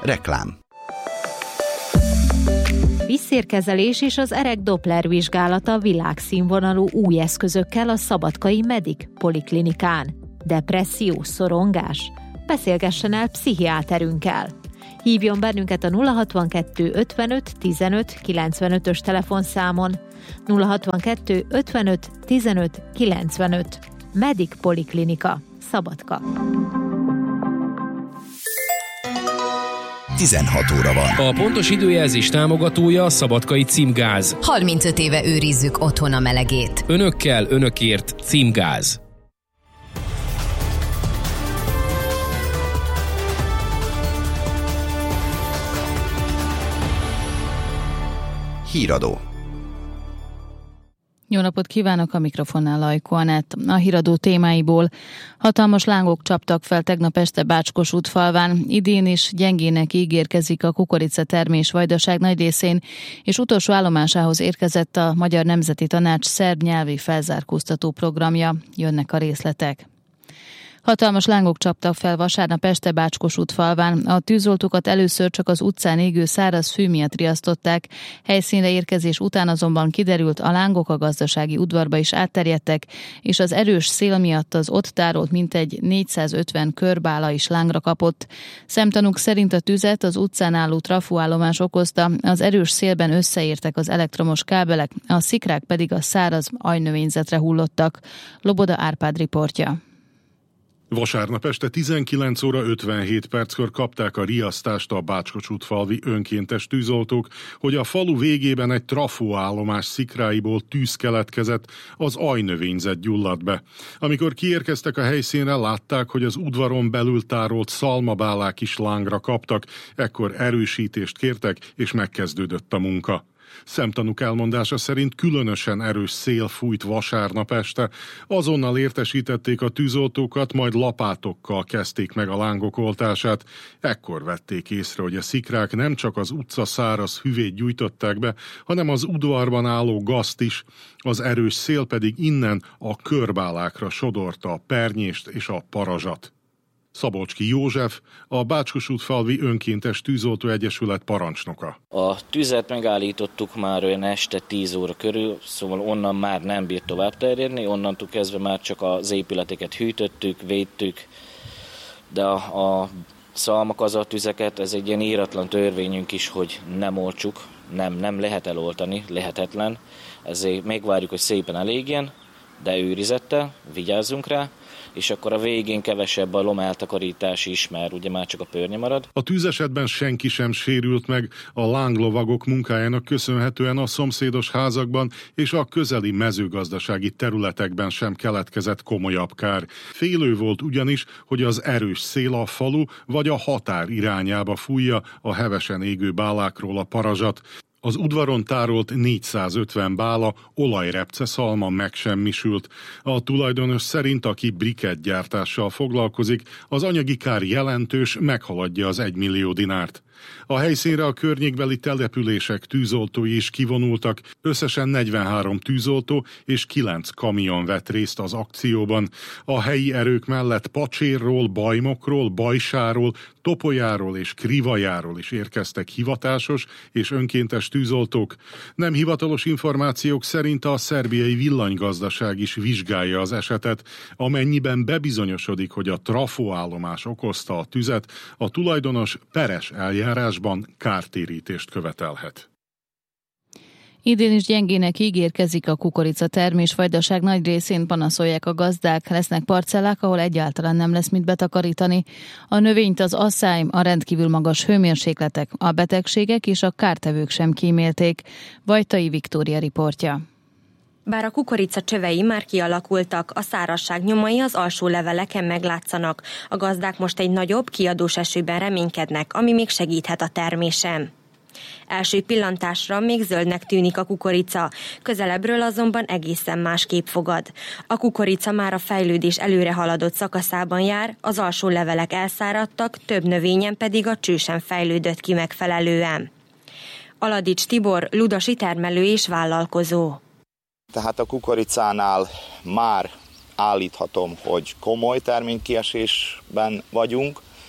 Reklám. Vízszérkezelés és az erek Doppler vizsgálata világszínvonalú új eszközökkel a Szabadkai Medic Poliklinikán. Depresszió, szorongás? Beszélgessen el pszichiáterünkkel. Hívjon bennünket a 062 55 15 95-ös telefonszámon. 062 55 15 95. Medic Poliklinika, Szabadka. 16 óra van. A pontos időjelzés támogatója a Szabadkai Címgáz. 35 éve őrizzük otthon a melegét. Önökkel, önökért Címgáz. Híradó. Jó napot kívánok, a mikrofonnál Lajko Anett. A híradó témáiból: hatalmas lángok csaptak fel tegnap este Bács-Kossuth falván. Idén is gyengének ígérkezik a kukoricatermés Vajdaság nagy részén, és utolsó állomásához érkezett a Magyar Nemzeti Tanács szerb nyelvi felzárkóztató programja. Jönnek a részletek. Hatalmas lángok csaptak fel vasárnap este Bács-Kossuth falván. A tűzoltókat először csak az utcán égő száraz fű miatt riasztották. Helyszínre érkezés után azonban kiderült, a lángok a gazdasági udvarba is átterjedtek, és az erős szél miatt az ott tárolt mintegy 450 körbála is lángra kapott. Szemtanúk szerint a tüzet az utcán álló trafóállomás okozta, az erős szélben összeértek az elektromos kábelek, a szikrák pedig a száraz ajnövényzetre hullottak. Loboda Árpád riportja. Vasárnap este 19 óra 57 perckor kapták a riasztást a Bács-Kossuth falvi önkéntes tűzoltók, hogy a falu végében egy trafóállomás szikráiból tűz keletkezett, az ajnövényzet gyulladt be. Amikor kiérkeztek a helyszínre, látták, hogy az udvaron belül tárolt szalmabálák is lángra kaptak, ekkor erősítést kértek, és megkezdődött a munka. Szemtanúk elmondása szerint különösen erős szél fújt vasárnap este, azonnal értesítették a tűzoltókat, majd lapátokkal kezdték meg a lángok oltását. Ekkor vették észre, hogy a szikrák nem csak az utca száraz hüvét gyújtották be, hanem az udvarban álló gazt is, az erős szél pedig innen a körbálákra sodorta a pernyést és a parazsat. Szabolcski József, a Bács-Kossuth falvi önkéntes tűzoltó egyesület parancsnoka. A tüzet megállítottuk már olyan este 10 óra körül, szóval onnan már nem bírt tovább terjedni, onnantól kezdve már csak az épületeket hűtöttük, védtük, de a szalmakazatüzeket, ez egy ilyen íratlan törvényünk is, hogy nem oltsuk, nem lehet eloltani, lehetetlen, ezért megvárjuk, hogy szépen elégjen, de őrizettel, vigyázzunk rá, és akkor a végén kevesebb a lomeltakarítás is, mert ugye már csak a pörnye marad. A tűzesetben senki sem sérült meg, a lánglovagok munkájának köszönhetően a szomszédos házakban és a közeli mezőgazdasági területekben sem keletkezett komolyabb kár. Félő volt ugyanis, hogy az erős szél a falu vagy a határ irányába fújja a hevesen égő bálákról a parazsat. Az udvaron tárolt 450 bála, olajrepce szalma megsemmisült. A tulajdonos szerint, aki brikettgyártással foglalkozik, az anyagi kár jelentős, meghaladja az 1 millió dinárt. A helyszínre a környékbeli települések tűzoltói is kivonultak, összesen 43 tűzoltó és 9 kamion vett részt az akcióban. A helyi erők mellett Pacsérról, Bajmokról, Bajsáról, Topolyáról és Krivajáról is érkeztek hivatásos és önkéntes tűzoltók. Nem hivatalos információk szerint a szerbiai villanygazdaság is vizsgálja az esetet. Amennyiben bebizonyosodik, hogy a trafóállomás okozta a tüzet, a tulajdonos peres eljárásban kártérítést követelhet. Idén is gyengének ígérkezik a kukoricatermés. Vajdaság nagy részén panaszolják a gazdák. Lesznek parcellák, ahol egyáltalán nem lesz mit betakarítani. A növényt az asszály, a rendkívül magas hőmérsékletek, a betegségek és a kártevők sem kímélték. Vajtai Viktória riportja. Bár a kukorica csövei már kialakultak, a szárazság nyomai az alsó leveleken meglátszanak. A gazdák most egy nagyobb, kiadós esőben reménykednek, ami még segíthet a termésen. Első pillantásra még zöldnek tűnik a kukorica, közelebbről azonban egészen más kép fogad. A kukorica már a fejlődés előre haladott szakaszában jár, az alsó levelek elszáradtak, több növényen pedig a cső sem fejlődött ki megfelelően. Aladics Tibor, ludasi termelő és vállalkozó. Tehát a kukoricánál már állíthatom, hogy komoly terménykiesésben vagyunk.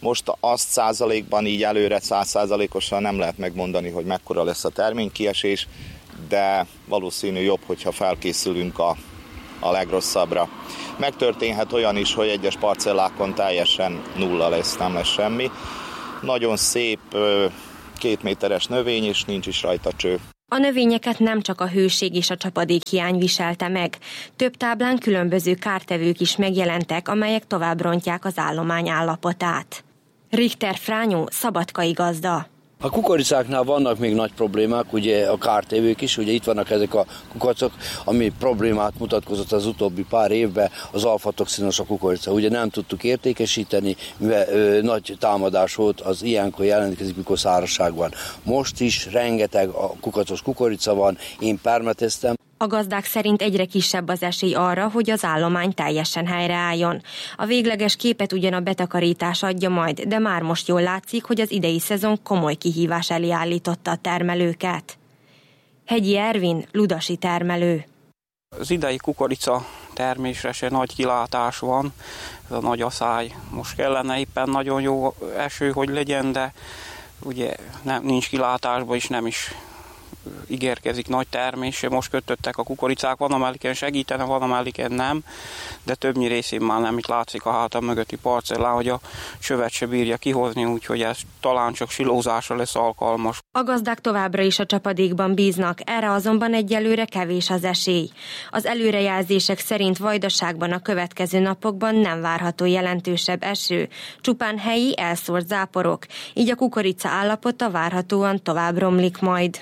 Most azt százalékban így előre 100%-osan nem lehet megmondani, hogy mekkora lesz a terménykiesés, de valószínű jobb, hogyha felkészülünk a legrosszabbra. Megtörténhet olyan is, hogy egyes parcellákon teljesen nulla lesz, nem lesz semmi. Nagyon szép 2 méteres növény, és nincs is rajta cső. A növényeket nem csak a hőség és a csapadékhiány viselte meg. Több táblán különböző kártevők is megjelentek, amelyek tovább rontják az állomány állapotát. Richter Frányó, szabadkai gazda. A kukoricáknál vannak még nagy problémák, ugye a kártévők is, ugye itt vannak ezek a kukacok, ami problémát mutatkozott az utóbbi pár évben, az alfatoxinos a kukorica. Ugye nem tudtuk értékesíteni, mivel nagy támadás volt, az ilyenkor jelentkezik, mikor szárazság van. Most is rengeteg a kukacos kukorica van, én permeteztem. A gazdák szerint egyre kisebb az esély arra, hogy az állomány teljesen helyreálljon. A végleges képet ugyan a betakarítás adja majd, de már most jól látszik, hogy az idei szezon komoly kihívás elé állította a termelőket. Hegyi Ervin, ludasi termelő. Az idei kukorica termésre se nagy kilátás van, ez a nagy aszály. Most kellene éppen nagyon jó eső, hogy legyen, de ugye nincs kilátásba, és nem is ígérkezik nagy termés. Most kötöttek a kukoricák, van amelyiken segítene, van amelyiken nem, de többnyi részén már nem itt látszik a hátam mögötti parcellán, hogy a csövet se bírja kihozni, úgyhogy ez talán csak silózásra lesz alkalmas. A gazdák továbbra is a csapadékban bíznak, erre azonban egyelőre kevés az esély. Az előrejelzések szerint Vajdaságban a következő napokban nem várható jelentősebb eső, csupán helyi elszórt záporok, így a kukorica állapota várhatóan tovább romlik majd.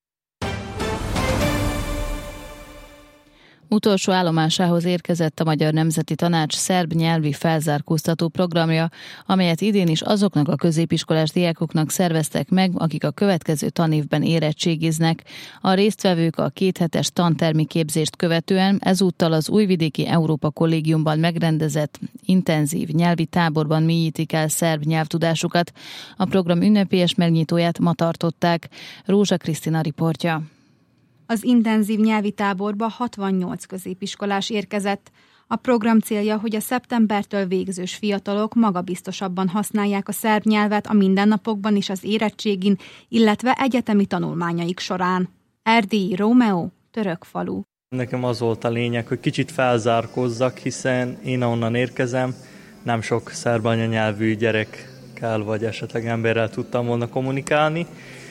Utolsó állomásához érkezett a Magyar Nemzeti Tanács szerb nyelvi felzárkóztató programja, amelyet idén is azoknak a középiskolás diákoknak szerveztek meg, akik a következő tanévben érettségiznek. A résztvevők a 2 hetes tantermi képzést követően ezúttal az Újvidéki Európa Kollégiumban megrendezett intenzív nyelvi táborban mélyítik el szerb nyelvtudásukat. A program ünnepélyes megnyitóját ma tartották. Rózsa Krisztina riportja. Az intenzív nyelvi táborba 68 középiskolás érkezett. A program célja, hogy a szeptembertől végzős fiatalok magabiztosabban használják a szerb nyelvet a mindennapokban és az érettségin, illetve egyetemi tanulmányaik során. Erdélyi Rómeó, török falu. Nekem az volt a lényeg, hogy kicsit felzárkózzak, hiszen én onnan érkezem, nem sok szerb anyanyelvű gyerekkel vagy esetleg emberrel tudtam volna kommunikálni,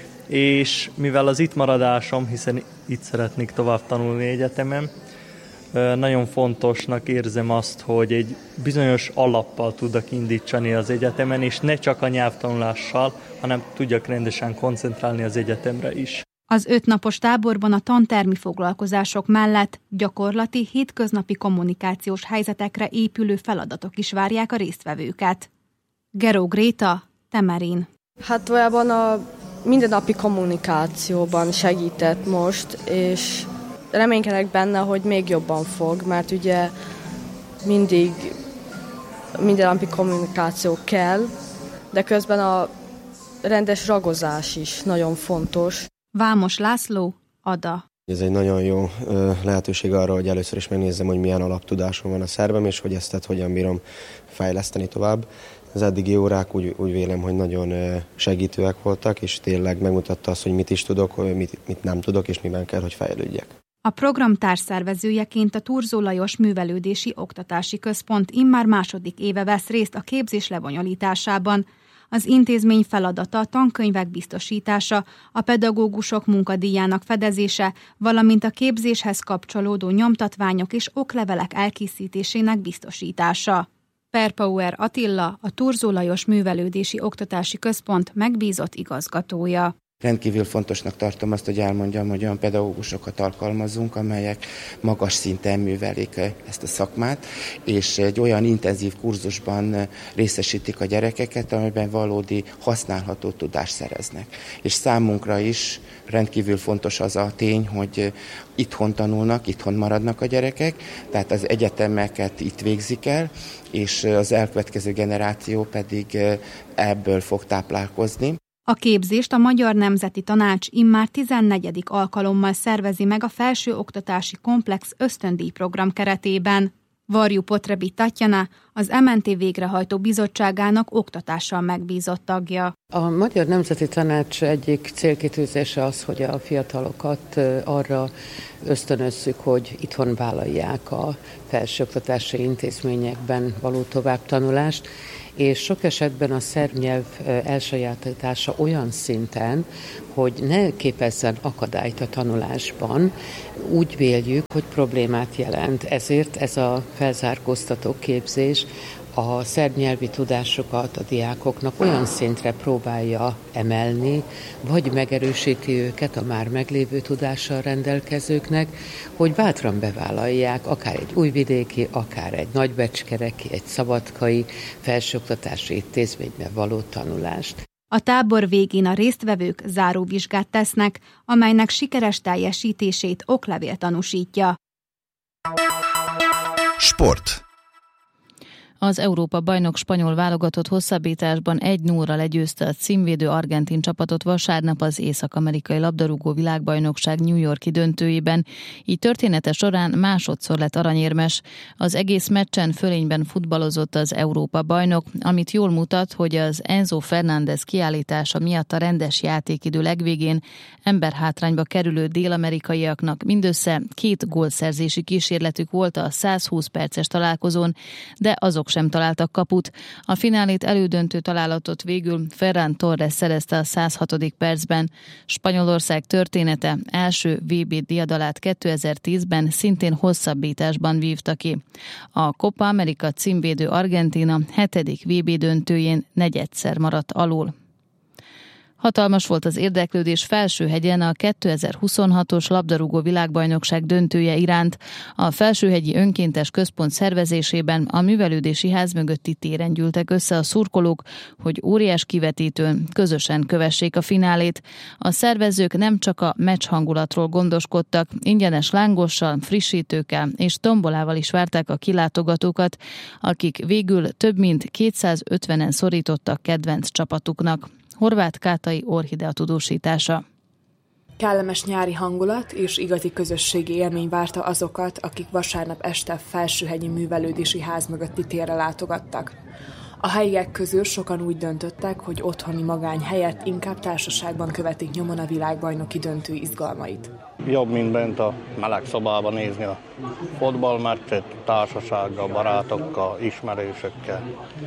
és mivel az itt maradásom, hiszen itt szeretnék tovább tanulni egyetemen, nagyon fontosnak érzem azt, hogy egy bizonyos alappal tudok indítani az egyetemen, és ne csak a nyelvtanulással, hanem tudjak rendesen koncentrálni az egyetemre is. Az 5 napos táborban a tantermi foglalkozások mellett gyakorlati, hétköznapi kommunikációs helyzetekre épülő feladatok is várják a résztvevőket. Geró Gréta, Temerin. Hát valójában a mindennapi kommunikációban segített most, és reménykedek benne, hogy még jobban fog, mert ugye mindig mindennapi kommunikáció kell, de közben a rendes ragozás is nagyon fontos. Vámos László, Ada. Ez egy nagyon jó lehetőség arra, hogy először is megnézzem, hogy milyen alaptudásom van a szerbem, és hogy ezt hogyan bírom fejleszteni tovább. Az eddigi órák úgy vélem, hogy nagyon segítőek voltak, és tényleg megmutatta azt, hogy mit is tudok, mit nem tudok, és miben kell, hogy fejlődjek. A program társszervezőjeként a Thurzó Lajos Művelődési Oktatási Központ immár második éve vesz részt a képzés lebonyolításában. Az intézmény feladata a tankönyvek biztosítása, a pedagógusok munkadíjának fedezése, valamint a képzéshez kapcsolódó nyomtatványok és oklevelek elkészítésének biztosítása. Perpauer Attila, a Thurzó Lajos Művelődési Oktatási Központ megbízott igazgatója. Rendkívül fontosnak tartom azt, hogy elmondjam, hogy olyan pedagógusokat alkalmazunk, amelyek magas szinten művelik ezt a szakmát, és egy olyan intenzív kurzusban részesítik a gyerekeket, amiben valódi használható tudást szereznek. És számunkra is rendkívül fontos az a tény, hogy itthon tanulnak, itthon maradnak a gyerekek, tehát az egyetemeket itt végzik el, és az elkövetkező generáció pedig ebből fog táplálkozni. A képzést a Magyar Nemzeti Tanács immár 14. alkalommal szervezi meg a Felsőoktatási Komplex ösztöndíjprogram keretében. Varjú Potrebi Tatjana, az MNT végrehajtó bizottságának oktatással megbízott tagja. A Magyar Nemzeti Tanács egyik célkitűzése az, hogy a fiatalokat arra ösztönözzük, hogy itthon vállalják a felsőoktatási intézményekben való továbbtanulást, és sok esetben a szerb nyelv elsajátítása olyan szinten, hogy ne képezzen akadályt a tanulásban, úgy véljük, hogy problémát jelent. Ezért ez a felzárkóztató képzés a szerb nyelvi tudásokat a diákoknak olyan szintre próbálja emelni, vagy megerősíti őket a már meglévő tudással rendelkezőknek, hogy bátran bevállalják akár egy újvidéki, akár egy nagybecskereki, egy szabadkai felsőoktatási intézményben való tanulást. A tábor végén a résztvevők záróvizsgát tesznek, amelynek sikeres teljesítését oklevél tanúsítja. Sport. Az Európa-bajnok spanyol válogatott hosszabbításban 1-0-ra legyőzte a címvédő argentin csapatot vasárnap az észak-amerikai labdarúgó világbajnokság New York-i döntőjében. Így története során másodszor lett aranyérmes. Az egész meccsen fölényben futballozott az Európa-bajnok, amit jól mutat, hogy az Enzo Fernández kiállítása miatt a rendes játékidő legvégén emberhátrányba kerülő dél-amerikaiaknak mindössze 2 gólszerzési kísérletük volt a 120 perces találkozón, de azok sem találtak kaput. A finálét elődöntő találatot végül Ferran Torres szerezte a 106. percben. Spanyolország története első VB diadalát 2010-ben szintén hosszabbításban vívta ki. A Copa America címvédő Argentína 7. VB döntőjén negyedszer maradt alul. Hatalmas volt az érdeklődés Felsőhegyen a 2026-os labdarúgó világbajnokság döntője iránt. A Felsőhegyi Önkéntes Központ szervezésében a művelődési ház mögötti téren gyűltek össze a szurkolók, hogy óriás kivetítőn közösen kövessék a finálét. A szervezők nem csak a meccs hangulatról gondoskodtak, ingyenes lángossal, frissítőkkel és tombolával is várták a kilátogatókat, akik végül több mint 250-en szorítottak kedvenc csapatuknak. Horváth Kátai Orhidea tudósítása. Kellemes nyári hangulat és igazi közösségi élmény várta azokat, akik vasárnap este Felsőhegyi Művelődési Ház mögötti térre látogattak. A helyiek közül sokan úgy döntöttek, hogy otthoni magány helyett inkább társaságban követik nyomon a világbajnoki döntő izgalmait. Jobb, mint bent a meleg szobában nézni a fotballmeccset, társasággal, barátokkal, ismerősökkel.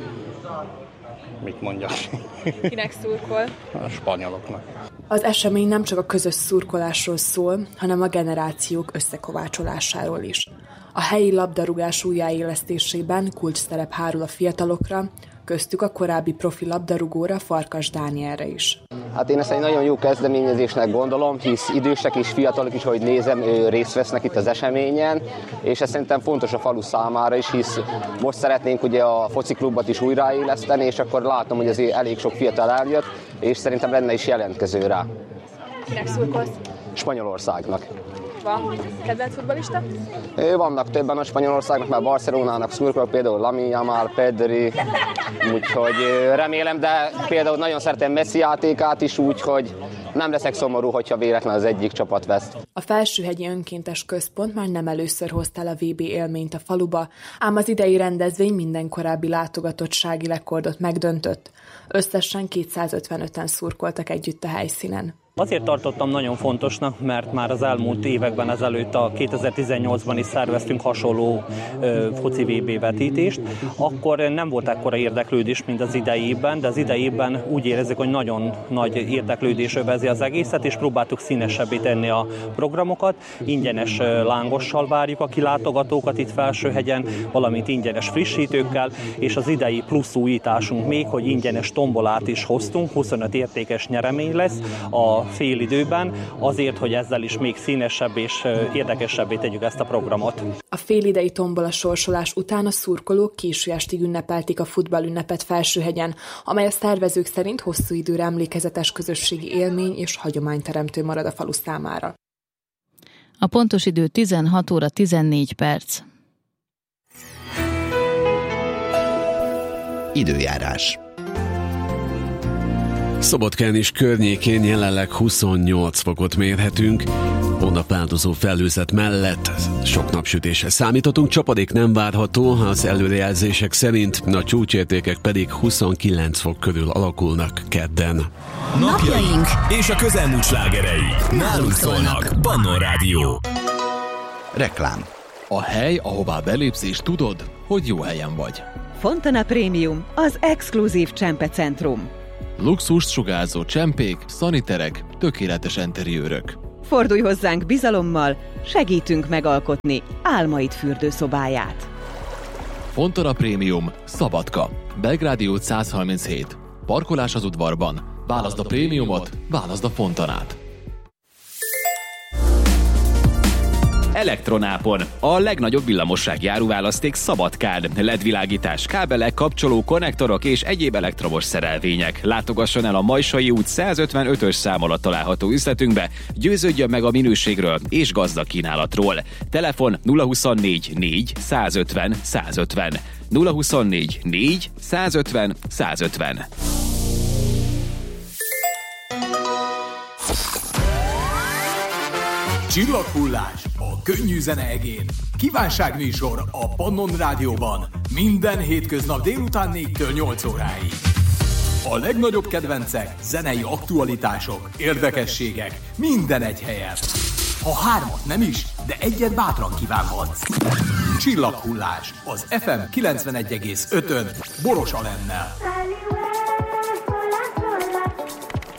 Mit mondjak? Kinek szurkol? A spanyoloknak. Az esemény nem csak a közös szurkolásról szól, hanem a generációk összekovácsolásáról is. A helyi labdarúgás újjáélesztésében kulcsszerep hárul a fiatalokra, köztük a korábbi profi labdarúgóra, Farkas Dánielre is. Hát én ezt egy nagyon jó kezdeményezésnek gondolom, hisz idősek és fiatalok is, ahogy nézem, részt vesznek itt az eseményen, és ez szerintem fontos a falu számára is, hisz most szeretnénk ugye a fociklubot is újraéleszteni, és akkor látom, hogy azért elég sok fiatal eljött, és szerintem lenne is jelentkező rá. Kinek szurkolsz? Spanyolországnak. Van kedvenc futballista? Vannak többen a Spanyolországnak, mert Barcelonának szurkolok, például Lamine Yamal, Pedri, úgyhogy remélem, de például nagyon szeretem Messi játékát is, úgyhogy nem leszek szomorú, hogyha véletlen az egyik csapat vesz. A Felsőhegyi Önkéntes Központ már nem először hozta el a VB élményt a faluba, ám az idei rendezvény minden korábbi látogatottsági rekordot megdöntött. Összesen 255-en szurkoltak együtt a helyszínen. Azért tartottam nagyon fontosnak, mert már az elmúlt években ezelőtt a 2018-ban is szerveztünk hasonló foci VB vetítést. Akkor nem volt ekkora érdeklődés, mint az idei évben, de az idei évben úgy érezzük, hogy nagyon nagy érdeklődés övezi az egészet, és próbáltuk színesebbé tenni a programokat. Ingyenes lángossal várjuk a kilátogatókat itt Felsőhegyen, valamint ingyenes frissítőkkel, és az idei plusz újításunk még, hogy ingyenes tombolát is hoztunk, 25 értékes nyeremény lesz a félidőben, azért, hogy ezzel is még színesebb és érdekesebbé tegyük ezt a programot. A félidei tombola sorsolás után a szurkolók késő estig ünnepelték a futballünnepet Felsőhegyen, amely a szervezők szerint hosszú időre emlékezetes közösségi élmény és hagyományteremtő marad a falu számára. A pontos idő 16 óra 14 perc. Időjárás. Szabadkán és környékén jelenleg 28 fokot mérhetünk, Hónap változó felhőzet mellett sok napsütésre számíthatunk, csapadék nem várható, az előrejelzések szerint, a csúcsértékek pedig 29 fok körül alakulnak kedden. Napjaink és a közelmúlt slágerei nálunk szólnak. Pannon Rádió. Reklám. A hely, ahová belépsz és tudod, hogy jó helyen vagy. Fontana Premium, az exkluzív csempecentrum. Luxust sugárzó csempék, szaniterek, tökéletes enteriőrök. Fordulj hozzánk bizalommal, segítünk megalkotni álmaid fürdőszobáját. Fontana Premium, Szabadka, Belgrádi út 137. Parkolás az udvarban. Válaszd a prémiumot, válaszd a Fontanát. Elektronápon. A legnagyobb villamossági áruválaszték Szabadkán. LED-világítás, kábelek, kapcsoló, konnektorok és egyéb elektromos szerelvények. Látogasson el a Majsai út 155-ös szám alatt található üzletünkbe, győződjön meg a minőségről és gazdag kínálatról. Telefon 024 4 150 150. 024 4 150 150. Csillaghullás a könnyű zene egén. Kívánságműsor a Pannon Rádióban. Minden hétköznap délután 4-től 8 óráig. A legnagyobb kedvencek, zenei aktualitások, érdekességek, minden egy helyen. Ha hármat nem is, de egyet bátran kívánhatsz. Csillaghullás az FM 91,5-ön Boros Alennel.